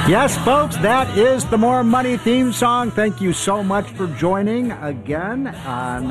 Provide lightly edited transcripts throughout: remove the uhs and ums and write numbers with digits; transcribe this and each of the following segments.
Yes, folks, that is the More Money theme song. Thank you so much for joining again on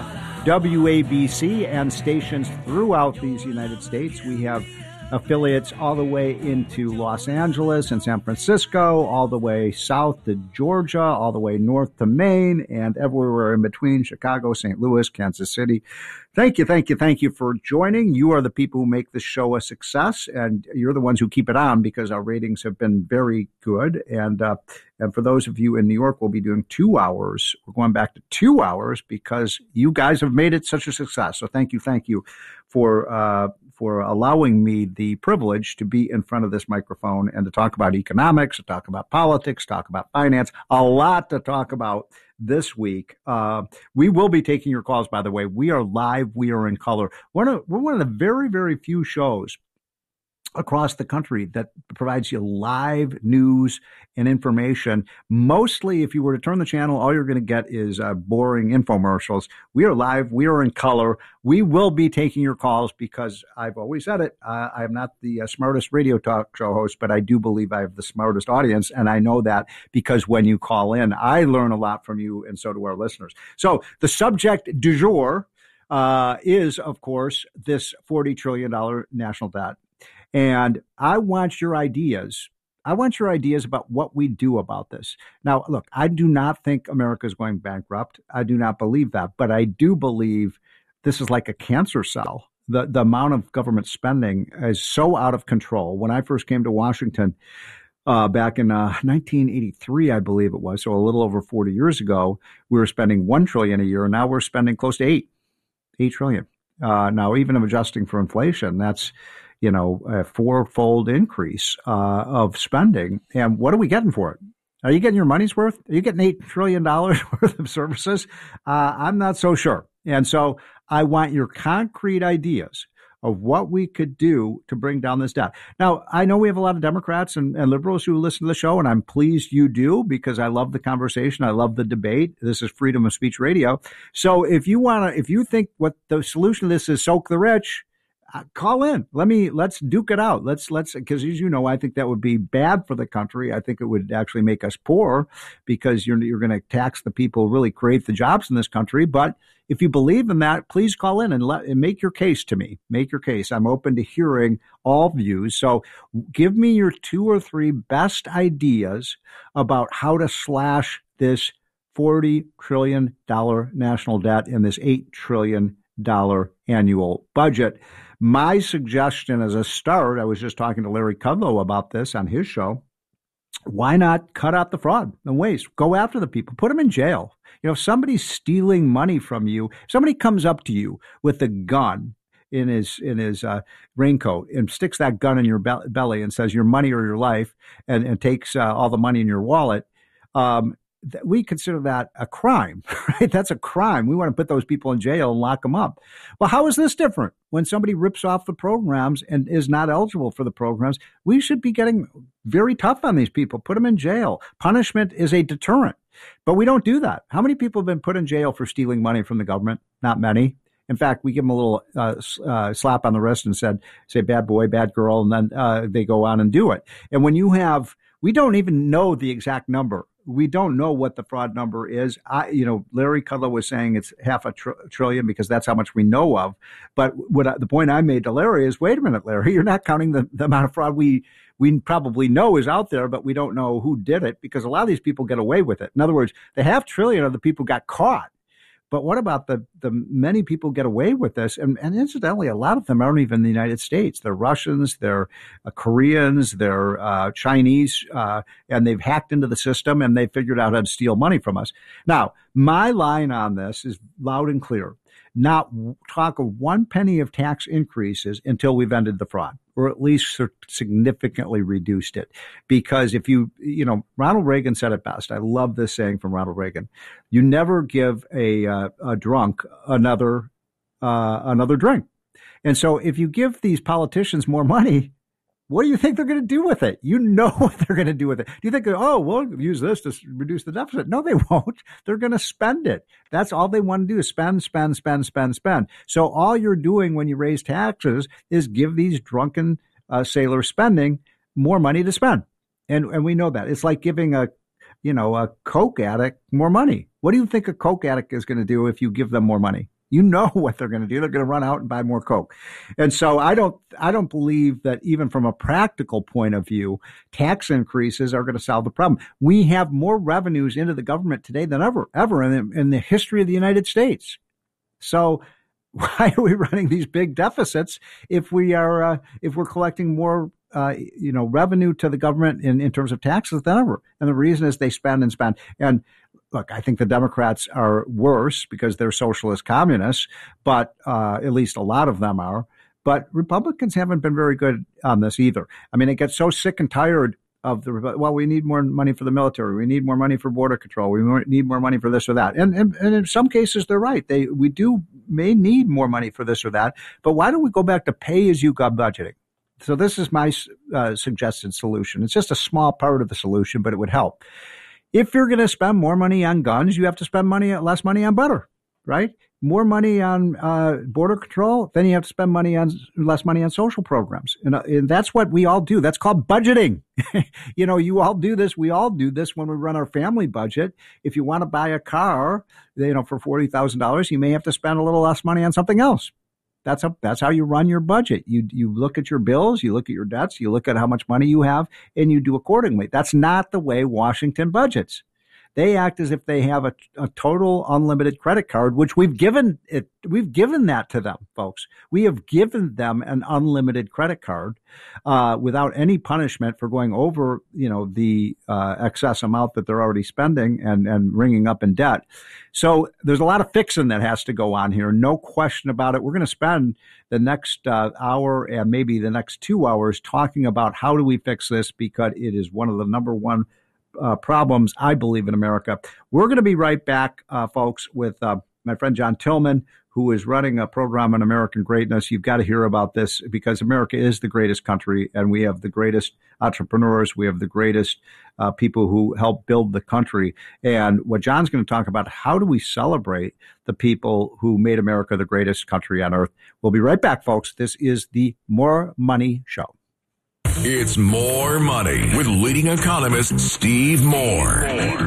WABC and stations throughout these United States. We have affiliates all the way into Los Angeles and San Francisco, all the way south to Georgia, all the way north to Maine, and everywhere in between, Chicago, St. Louis, Kansas City. Thank you for joining. You are the people who make this show a success, and you're the ones who keep it on because our ratings have been very good. And for those of you in New York, we'll be doing 2 hours. We're going back to 2 hours because you guys have made it such a success. So thank you for allowing me the privilege to be in front of this microphone and to talk about economics, to talk about politics, talk about finance, a lot to talk about this week. We will be taking your calls, by the way. We are live. We are in color. We're one of the very, very few shows across the country that provides you live news and information. Mostly, if you were to turn the channel, all you're going to get is boring infomercials. We are live. We are in color. We will be taking your calls because I've always said it. I am not the smartest radio talk show host, but I do believe I have the smartest audience. And I know that because when you call in, I learn a lot from you, and so do our listeners. So the subject du jour is, of course, this $40 trillion national debt. And I want your ideas. I want your ideas about what we do about this. Now, look, I do not think America is going bankrupt. I do not believe that. But I do believe this is like a cancer cell. The amount of government spending is so out of control. When I first came to Washington back in 1983, I believe it was, so a little over 40 years ago, we were spending $1 trillion a year. And now we're spending close to $8 trillion. Now, even adjusting for inflation, that's a fourfold increase of spending. And what are we getting for it? Are you getting your money's worth? Are you getting $8 trillion worth of services? I'm not so sure. And so I want your concrete ideas of what we could do to bring down this debt. Now, I know we have a lot of Democrats and liberals who listen to the show, and I'm pleased you do because I love the conversation. I love the debate. This is freedom of speech radio. So if you think what the solution to this is soak the rich, call in. Let's duke it out. Let's, because as you know, I think that would be bad for the country. I think it would actually make us poor because you're going to tax the people who really create the jobs in this country. But if you believe in that, please call in and make your case to me. Make your case. I'm open to hearing all views. So give me your 2 or 3 best ideas about how to slash this $40 trillion national debt and this $8 trillion annual budget. My suggestion as a start, I was just talking to Larry Kudlow about this on his show. Why not cut out the fraud and waste? Go after the people. Put them in jail. If somebody's stealing money from you, somebody comes up to you with a gun in his raincoat and sticks that gun in your belly and says your money or your life and takes all the money in your wallet, we consider that a crime, right? That's a crime. We want to put those people in jail and lock them up. Well, how is this different? When somebody rips off the programs and is not eligible for the programs, we should be getting very tough on these people. Put them in jail. Punishment is a deterrent, but we don't do that. How many people have been put in jail for stealing money from the government? Not many. In fact, we give them a little slap on the wrist and say, bad boy, bad girl, and then they go on and do it. And when we don't even know the exact number. We don't know what the fraud number is. Larry Kudlow was saying it's $500 billion because that's how much we know of. But the point I made to Larry is, wait a minute, Larry, you're not counting the amount of fraud we probably know is out there, but we don't know who did it because a lot of these people get away with it. In other words, the $500 billion of the people got caught. But what about the many people get away with this? And incidentally, a lot of them aren't even in the United States. They're Russians, they're Koreans, they're Chinese, and they've hacked into the system and they figured out how to steal money from us. Now, my line on this is loud and clear. Not talk of 1 penny of tax increases until we've ended the fraud, or at least significantly reduced it. Because if Ronald Reagan said it best. I love this saying from Ronald Reagan. You never give a drunk another drink. And so if you give these politicians more money, what do you think they're going to do with it? You know what they're going to do with it. Do you think, we'll use this to reduce the deficit? No, they won't. They're going to spend it. That's all they want to do is spend. So all you're doing when you raise taxes is give these drunken sailors spending more money to spend. And we know that. It's like giving a Coke addict more money. What do you think a Coke addict is going to do if you give them more money? You know what they're going to do. They're going to run out and buy more Coke. And so I don't believe that even from a practical point of view, tax increases are going to solve the problem. We have more revenues into the government today than ever in the history of the United States. So why are we running these big deficits if we're collecting more revenue to the government in terms of taxes than ever? And the reason is they spend and spend. And look, I think the Democrats are worse because they're socialist communists, but at least a lot of them are. But Republicans haven't been very good on this either. I mean, they get so sick and tired of we need more money for the military. We need more money for border control. We need more money for this or that. And in some cases, they're right. We may need more money for this or that. But why don't we go back to pay-as-you-go budgeting? So this is my suggested solution. It's just a small part of the solution, but it would help. If you're going to spend more money on guns, you have to spend less money on butter, right? More money on border control, then you have to spend less money on social programs. And that's what we all do. That's called budgeting. You all do this. We all do this when we run our family budget. If you want to buy a car, for $40,000, you may have to spend a little less money on something else. That's how you run your budget. You look at your bills, you look at your debts, you look at how much money you have, and you do accordingly. That's not the way Washington budgets. They act as if they have a total unlimited credit card, which we've given that to them, folks. We have given them an unlimited credit card without any punishment for going over, the excess amount that they're already spending and ringing up in debt. So there's a lot of fixing that has to go on here. No question about it. We're going to spend the next hour and maybe the next 2 hours talking about how do we fix this, because it is one of the number one problems, I believe, in America. We're going to be right back, folks, with my friend John Tillman, who is running a program on American greatness. You've got to hear about this because America is the greatest country, and we have the greatest entrepreneurs. We have the greatest people who help build the country. And what John's going to talk about, how do we celebrate the people who made America the greatest country on earth? We'll be right back, folks. This is the More Money Show. It's More Money with leading economist Steve Moore.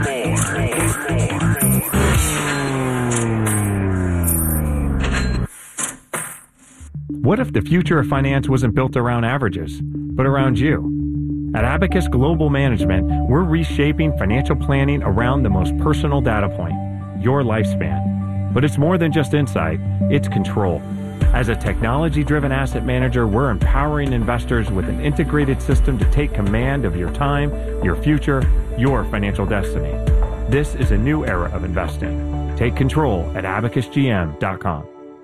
What if the future of finance wasn't built around averages, but around you? At Abacus Global Management, we're reshaping financial planning around the most personal data point, your lifespan. But it's more than just insight, it's control. As a technology-driven asset manager, we're empowering investors with an integrated system to take command of your time, your future, your financial destiny. This is a new era of investing. Take control at abacusgm.com.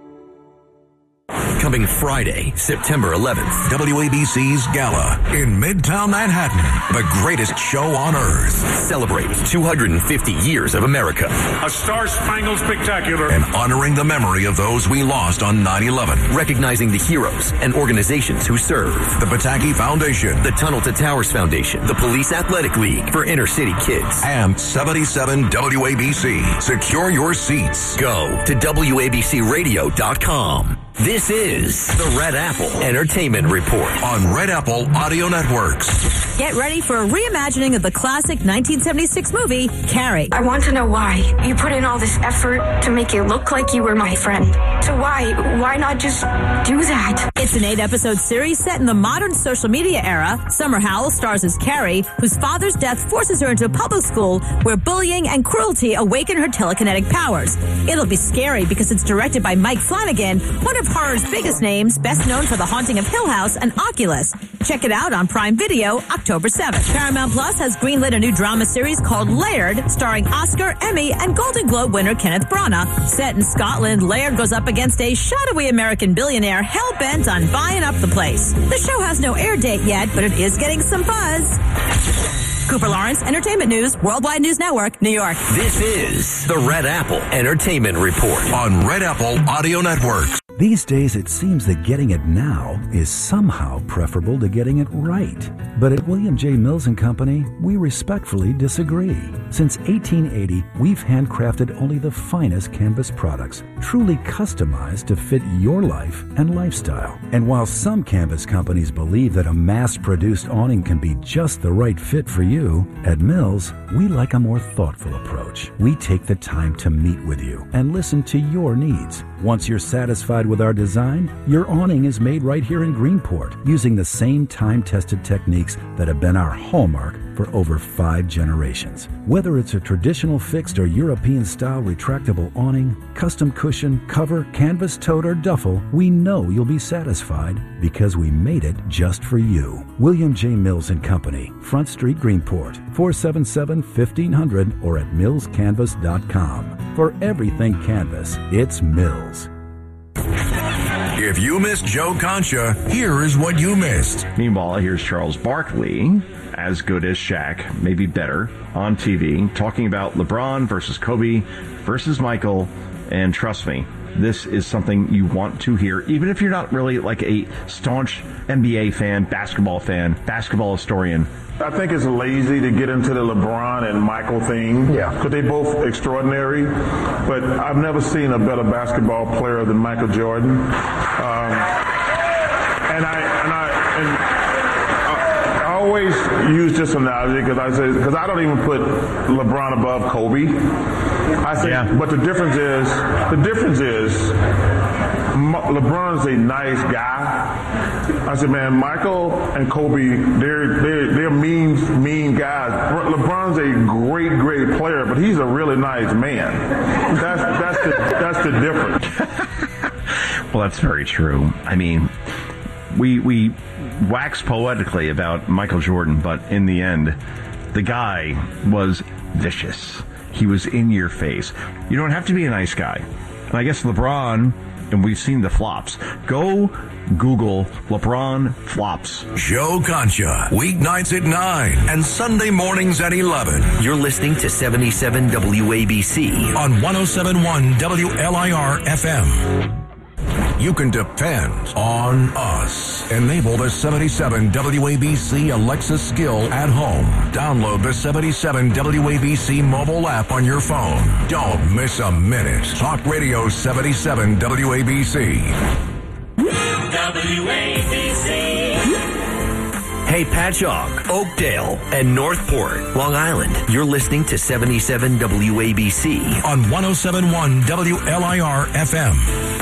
Coming Friday, September 11th, WABC's Gala in Midtown Manhattan, the greatest show on earth. Celebrate 250 years of America. A Star-Spangled Spectacular. And honoring the memory of those we lost on 9/11. Recognizing the heroes and organizations who serve. The Pataki Foundation. The Tunnel to Towers Foundation. The Police Athletic League for inner city kids. And 77 WABC. Secure your seats. Go to WABCRadio.com. This is the Red Apple Entertainment Report on Red Apple Audio Networks. Get ready for a reimagining of the classic 1976 movie, Carrie. I want to know why you put in all this effort to make it look like you were my friend. So why not just do that? It's an 8-episode series set in the modern social media era. Summer Howell stars as Carrie, whose father's death forces her into a public school where bullying and cruelty awaken her telekinetic powers. It'll be scary because it's directed by Mike Flanagan, one of horror's biggest names, best known for The Haunting of Hill House and Oculus. Check it out on Prime Video October 7th. Paramount Plus has greenlit a new drama series called Laird, starring Oscar, Emmy, and Golden Globe winner Kenneth Branagh. Set in Scotland, Laird goes up against a shadowy American billionaire hell-bent on buying up the place. The show has no air date yet, but it is getting some buzz. Cooper Lawrence, Entertainment News, Worldwide News Network, New York. This is the Red Apple Entertainment Report on Red Apple Audio Network. These days, it seems that getting it now is somehow preferable to getting it right. But at William J. Mills & Company, we respectfully disagree. Since 1880, we've handcrafted only the finest canvas products, truly customized to fit your life and lifestyle. And while some canvas companies believe that a mass-produced awning can be just the right fit for you, at Mills, we like a more thoughtful approach. We take the time to meet with you and listen to your needs. Once you're satisfied with our design, your awning is made right here in Greenport using the same time-tested techniques that have been our hallmark for over 5 generations. Whether it's a traditional fixed or European-style retractable awning, custom cushion, cover, canvas tote, or duffel, we know you'll be satisfied because we made it just for you. William J. Mills & Company, Front Street, Greenport, 477-1500 or at millscanvas.com. For everything canvas, it's Mills. If you missed Joe Concha, here is what you missed. Meanwhile, here's Charles Barkley, as good as Shaq, maybe better, on TV, talking about LeBron versus Kobe versus Michael. And trust me, this is something you want to hear, even if you're not really like a staunch NBA fan, basketball historian. I think it's lazy to get into the LeBron and Michael thing. Yeah. Because they're both extraordinary. But I've never seen a better basketball player than Michael Jordan. I always use this analogy because I don't even put LeBron above Kobe. I think, but the difference is LeBron's a nice guy. I said, man, Michael and Kobe, they're mean guys. LeBron's a great player, but he's a really nice man. That's the difference. Well, that's very true. I mean, we wax poetically about Michael Jordan, but in the end, the guy was vicious. He was in your face. You don't have to be a nice guy. And I guess LeBron, and we've seen the flops. Go Google LeBron flops. Joe Concha, weeknights at 9 and Sunday mornings at 11. You're listening to 77 WABC on 107.1 WLIR FM. You can depend on us. Enable the 77 WABC Alexa skill at home. Download the 77 WABC mobile app on your phone. Don't miss a minute. Talk Radio 77 WABC. WABC. Hey, Patchogue, Oakdale, and Northport, Long Island. You're listening to 77 WABC on 107.1 WLIR FM.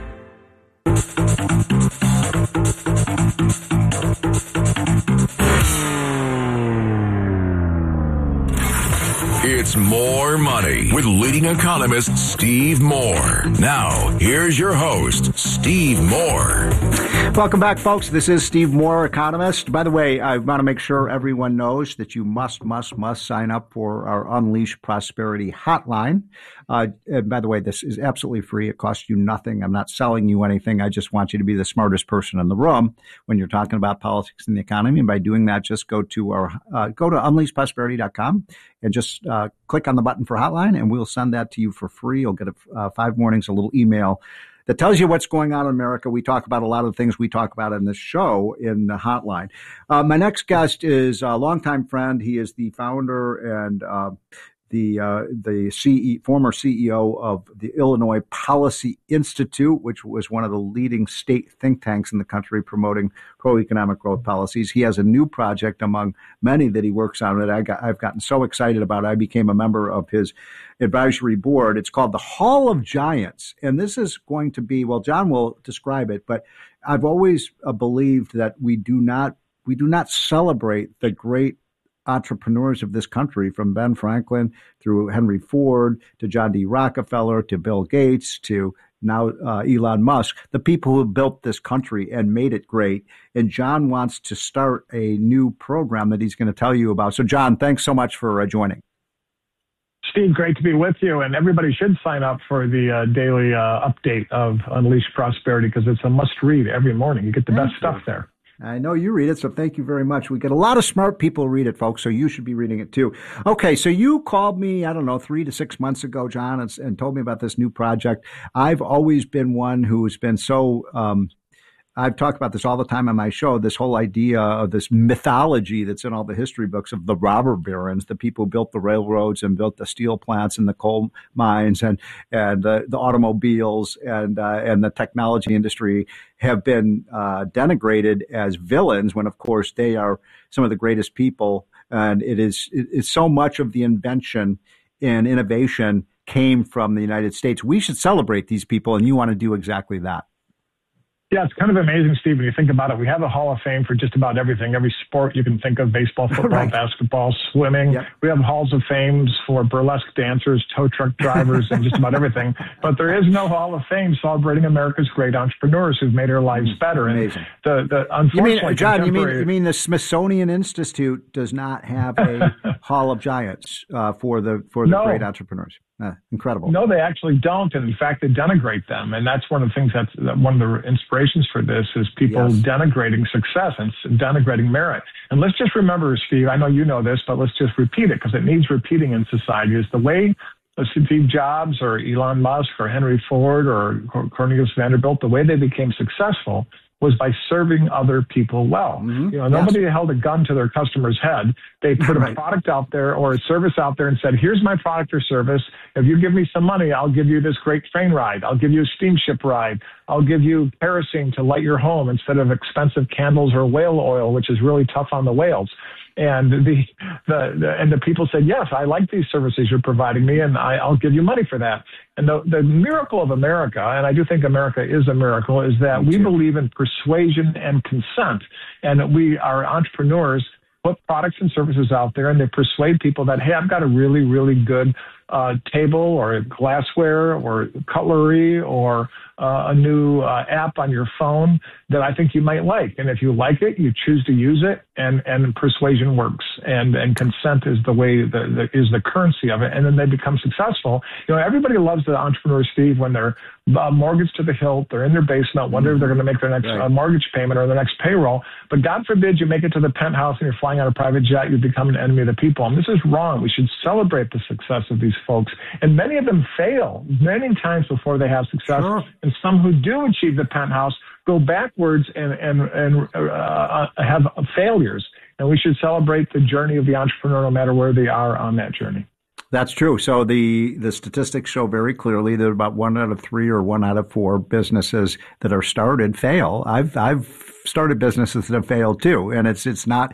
It's More Money with leading economist Steve Moore. Now, here's your host, Steve Moore. Welcome back, folks. This is Steve Moore, economist. By the way, I want to make sure everyone knows that you must sign up for our Unleash Prosperity hotline. And by the way, this is absolutely free. It costs you nothing. I'm not selling you anything. I just want you to be the smartest person in the room when you're talking about politics and the economy. And by doing that, just go to unleashprosperity.com and just click on the button for hotline, and we'll send that to you for free. You'll get 5 mornings, a little email that tells you what's going on in America. We talk about a lot of the things we talk about in this show in the hotline. My next guest is a longtime friend. He is the founder and the former CEO of the Illinois Policy Institute, which was one of the leading state think tanks in the country promoting pro-economic growth policies. He has a new project among many that he works on that I've gotten so excited about. I became a member of his advisory board. It's called the Hall of Giants. And this is going to be, well, John will describe it, but I've always believed that we do not celebrate the great entrepreneurs of this country, from Ben Franklin through Henry Ford to John D. Rockefeller to Bill Gates to now Elon Musk, the people who built this country and made it great. And John wants to start a new program that he's going to tell you about. So, John, thanks so much for joining. Steve, great to be with you. And everybody should sign up for the daily update of Unleash Prosperity, because it's a must read every morning. You get the best stuff there. I know you read it, so thank you very much. We get a lot of smart people read it, folks, so you should be reading it too. Okay, so you called me, 3 to 6 months ago, John, and told me about this new project. I've always been one who's been so I've talked about this all the time on my show, this whole idea of this mythology that's in all the history books of the robber barons, the people who built the railroads and built the steel plants and the coal mines and the automobiles and the technology industry have been denigrated as villains when, of course, they are some of the greatest people. And it's so much of the invention and innovation came from the United States. We should celebrate these people, and you want to do exactly that. Yeah, it's kind of amazing, Steve, when you think about it. We have a Hall of Fame for just about everything, every sport you can think of, baseball, football, right. Basketball, swimming. Yep. We have Halls of Fame for burlesque dancers, tow truck drivers, and just about everything. But there is no Hall of Fame celebrating America's great entrepreneurs who've made our lives better. Amazing. And unfortunately, John, you mean the Smithsonian Institute does not have a Hall of Giants for the great entrepreneurs? Incredible. No, they actually don't. And in fact, they denigrate them. And that's one of the things that's one of the inspirations for this is people denigrating success and denigrating merit. And let's just remember, Steve, I know you know this, but let's just repeat it because it needs repeating in society, is the way Steve Jobs or Elon Musk or Henry Ford or Cornelius Vanderbilt, the way they became successful was by serving other people well. Mm-hmm. Nobody held a gun to their customer's head. They put a product out there or a service out there and said, here's my product or service. If you give me some money, I'll give you this great train ride. I'll give you a steamship ride. I'll give you kerosene to light your home instead of expensive candles or whale oil, which is really tough on the whales. And the people said, yes, I like these services you're providing me, and I'll give you money for that. And the miracle of America, and I do think America is a miracle, is that we believe in persuasion and consent. And our entrepreneurs put products and services out there, and they persuade people that, hey, I've got a really, really good table or glassware or cutlery or a new app on your phone that I think you might like. And if you like it, you choose to use it, and persuasion works. And consent is the way is the currency of it. And then they become successful. Everybody loves the entrepreneur, Steve, when they're mortgaged to the hilt, they're in their basement, wonder if they're going to make their next mortgage payment or their next payroll. But God forbid you make it to the penthouse and you're flying on a private jet, you become an enemy of the people. And this is wrong. We should celebrate the success of these folks. And many of them fail many times before they have success. Sure. And some who do achieve the penthouse go backwards and have failures. And we should celebrate the journey of the entrepreneur no matter where they are on that journey. That's true. So the statistics show very clearly that about 1 out of 3 or 1 out of 4 businesses that are started fail. I've started businesses that have failed too, and it's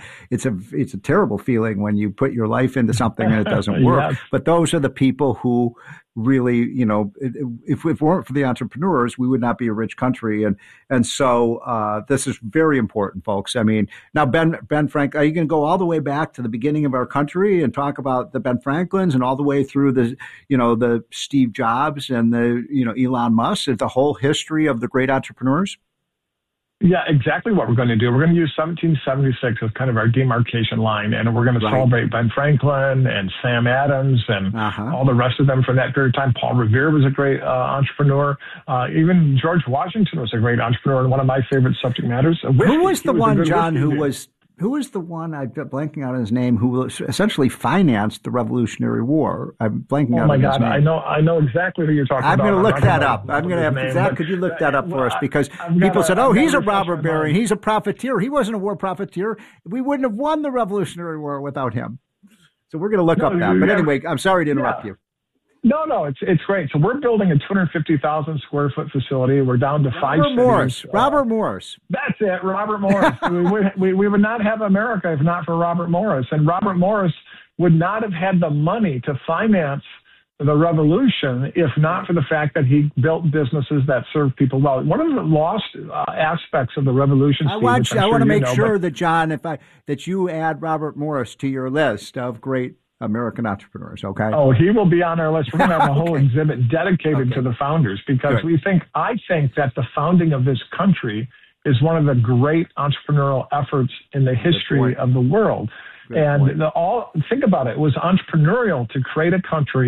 a terrible feeling when you put your life into something and it doesn't work. Yes. But those are the people who really, if it weren't for the entrepreneurs, we would not be a rich country. And so this is very important, folks. I mean, now, Ben Frank, are you going to go all the way back to the beginning of our country and talk about the Ben Franklins and all the way through the Steve Jobs and the, Elon Musk, the whole history of the great entrepreneurs? Yeah, exactly what we're going to do. We're going to use 1776 as kind of our demarcation line, and we're going to celebrate Ben Franklin and Sam Adams and all the rest of them from that period of time. Paul Revere was a great entrepreneur. Even George Washington was a great entrepreneur, and one of my favorite subject matters. Who was the one, John, who was the one, I'm blanking out on his name, who essentially financed the Revolutionary War? I'm blanking out on his name. I know exactly who you're talking about. I'm going to look that up. I'm going to have Zach, could you look that up for us? Because people said, he's a robber baron. He's a profiteer. He wasn't a war profiteer. We wouldn't have won the Revolutionary War without him. So we're going to look up that. But anyway, I'm sorry to interrupt you. No, it's great. So we're building a 250,000 square foot facility. We're down to 5 cities. Robert Morris. That's it, Robert Morris. we would not have America if not for Robert Morris. And Robert Morris would not have had the money to finance the revolution if not for the fact that he built businesses that served people well. One of the lost aspects of the revolution, Steve, I want to make sure that, John, that you add Robert Morris to your list of great American entrepreneurs, okay? Oh, he will be on our list. We're going to have a whole exhibit dedicated to the founders because I think that the founding of this country is one of the great entrepreneurial efforts in the history of the world. Think about it. It was entrepreneurial to create a country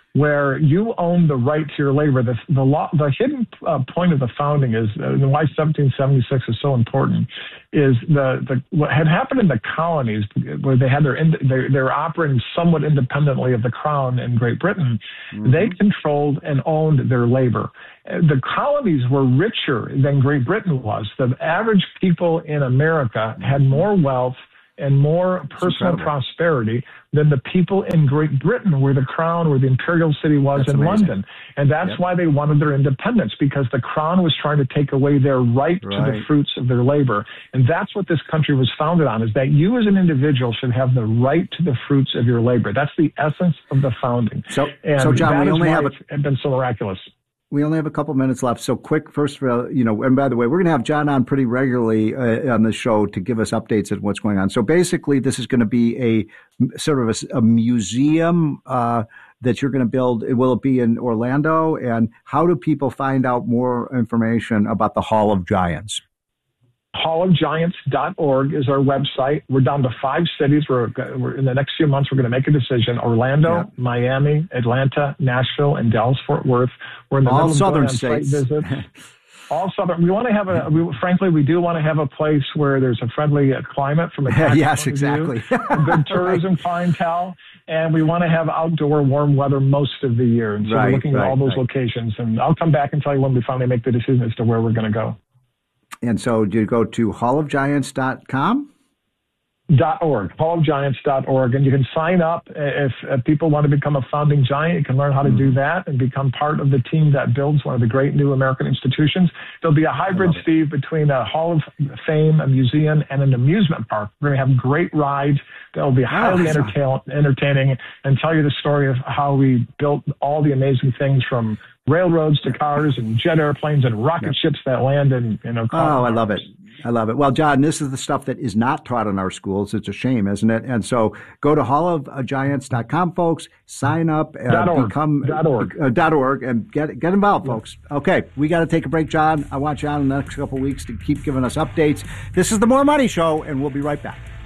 where you own the right to your labor. The hidden point of the founding is, and why 1776 is so important, is what had happened in the colonies where they had they're operating somewhat independently of the crown in Great Britain. Mm-hmm. They controlled and owned their labor. The colonies were richer than Great Britain was. The average people in America had more wealth and more personal prosperity than the people in Great Britain, where the crown, where the imperial city was in London. And that's why they wanted their independence, because the crown was trying to take away their right to the fruits of their labor. And that's what this country was founded on, is that you as an individual should have the right to the fruits of your labor. That's the essence of the founding. So John, we only have it's been so miraculous. We only have a couple minutes left. So quick, first, and by the way, we're going to have John on pretty regularly on the show to give us updates on what's going on. So basically, this is going to be a sort of a museum that you're going to build. Will it be in Orlando? And how do people find out more information about the Hall of Giants? HallofGiants.org is our website. We're down to 5 cities. We're in the next few months, we're going to make a decision. Orlando, Miami, Atlanta, Nashville, and Dallas-Fort Worth. We're in the all southern states. All southern. We want to have frankly, we do want to have a place where there's a friendly climate from a tax yes, exactly. a good tourism clientele, and we want to have outdoor warm weather most of the year. And so we're looking at all those locations, and I'll come back and tell you when we finally make the decision as to where we're going to go. And so do you go to hallofgiants.com? .org, hallofgiants.org, and you can sign up if people want to become a founding giant. You can learn how to do that and become part of the team that builds one of the great new American institutions. There'll be a hybrid, Steve, between a Hall of Fame, a museum, and an amusement park. We're going to have great rides that will be highly entertaining and tell you the story of how we built all the amazing things, from railroads to cars and jet airplanes and rocket ships that land in I love it. I love it. Well, John, this is the stuff that is not taught in our schools. It's a shame, isn't it? And so go to hallofgiants.com, folks. Sign up and become .org and get involved, folks. Okay, we got to take a break, John. I want John in the next couple of weeks to keep giving us updates. This is the More Money Show, and we'll be right back.